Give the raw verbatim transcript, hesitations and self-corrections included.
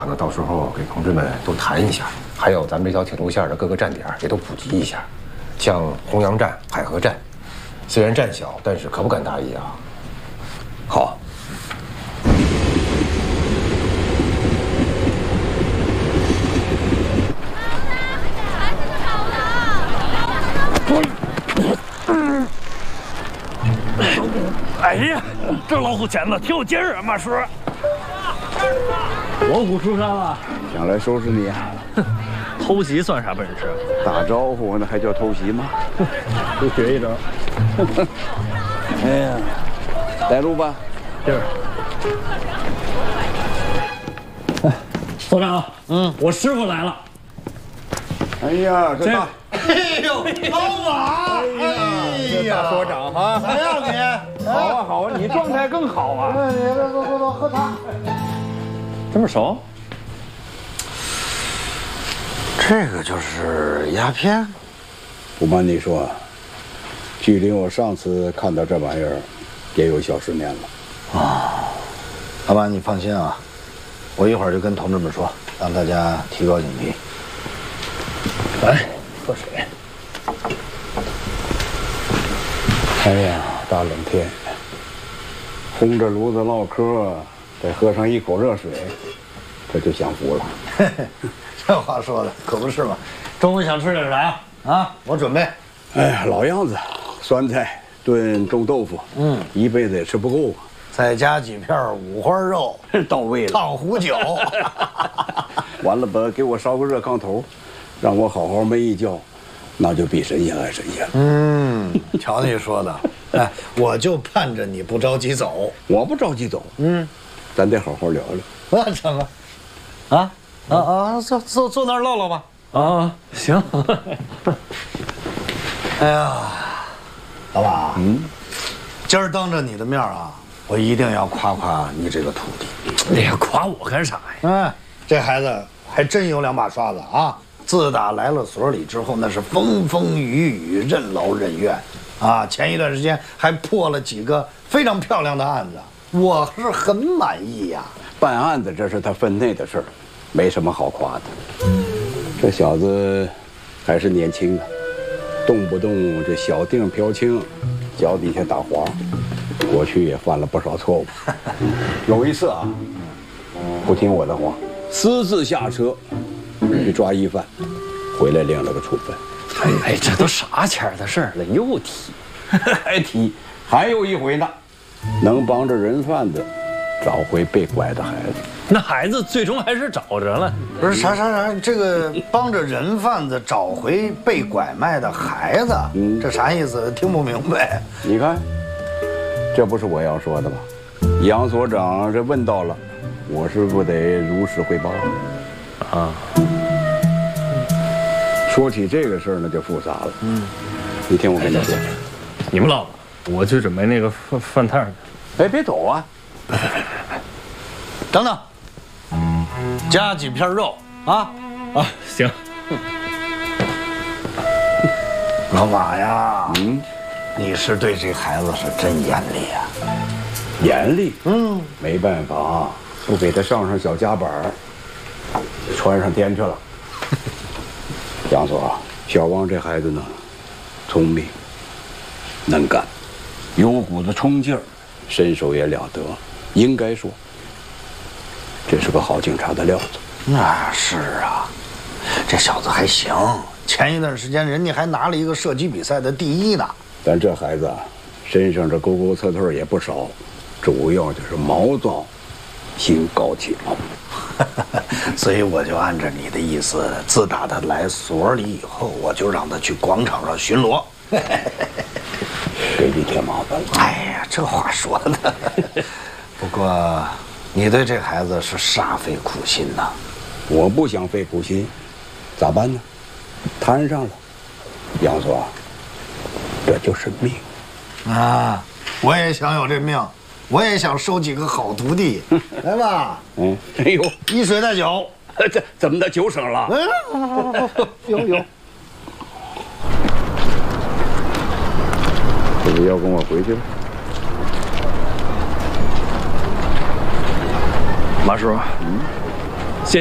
可能到时候给同志们都谈一下，还有咱们这条铁路线的各个站点也都普及一下，像洪阳站、海河站，虽然站小，但是可不敢大意啊。好。 哎呀，这老虎钳子挺有劲儿啊，马叔。 卧虎出山了， 想来收拾你啊！ 偷袭算啥本事？ 打招呼那还叫偷袭吗？ 就学一招。 哎呀，带路吧。 这儿。哎，所长，嗯，我师傅来了。 哎呀，这大。 哎呦，老马！哎呀， 所长哈， 咋样你？ 好啊好啊，你状态更好啊！ 哎，你来，走走走，喝茶。 这么熟？ 这个就是鸦片。 不瞒你说，距离我上次看到这玩意儿，也有小十年了。 啊，老板，你放心啊，我一会儿就跟同志们说，让大家提高警惕。 来。 喝水。 哎呀，大冷天，烘着炉子唠嗑，再喝上一口热水，这就享福了。 嘿嘿，这话说的可不是嘛。中午想吃点啥啊？我准备。 哎呀，老样子，酸菜炖臭豆腐，嗯，一辈子也吃不够。 再加几片五花肉， 到位了。 烫壶酒。 完了吧，给我烧个热炕头。 让我好好焖一觉，那就比神仙还神仙了。 嗯，瞧你说的，哎，我就盼着你不着急走。 我不着急走，嗯，咱得好好聊聊。 那怎么？啊啊啊！坐坐坐那儿唠唠吧。 啊，行。 哎呀，老马，嗯，今儿当着你的面啊，我一定要夸夸你这个徒弟。 哎呀，夸我干啥呀？ 哎，这孩子还真有两把刷子啊！ 自打来了所里之后，那是风风雨雨，任劳任怨，啊！前一段时间还破了几个非常漂亮的案子，我是很满意呀。 办案子这是他分内的事儿，没什么好夸的。这小子还是年轻啊，动不动这小腚飘青，脚底下打滑，过去也犯了不少错误。有一次啊，不听我的话，私自下车。 去抓疑犯，回来领了个处分。 哎哎，这都啥前儿的事儿了，又提， 还提，还有一回呢，能帮着人贩子找回被拐的孩子。 那孩子最终还是找着了。 不是啥啥啥，这个帮着人贩子找回被拐卖的孩子，嗯，这啥意思？听不明白。 你看，这不是我要说的吗？杨所长这问到了，我是不得如实汇报啊。 说起这个事儿，那就复杂了。嗯，你听我跟你说， 你们唠吧，我去准备那个饭饭菜去。 哎，别走啊！ 等等，加几片肉啊！ 啊，行。 老马呀，嗯，你是对这孩子是真严厉啊！ 严厉？嗯，没办法，不给他上上小夹板儿，穿上天去了。杨所，小王这孩子呢，聪明、能干，有股子冲劲儿，身手也了得，应该说，这是个好警察的料子。 那是啊，这小子还行。前一段时间人家还拿了一个射击比赛的第一呢。 但这孩子身上这勾勾刺刺也不少，主要就是毛躁，心高气傲。 所以我就按照你的意思，自打他来所里以后，我就让他去广场上巡逻， 给你添麻烦了。 哎呀，这话说的。不过，你对这孩子是煞费苦心呐。 我不想费苦心，咋办呢？摊上了，杨所，这就是命啊！我也想有这命。我也想收几个好徒弟，来吧。 嗯，哎呦， 一水带酒， 这怎么的酒省了？ 嗯，有有。 这不要跟我回去了？ 马叔，嗯。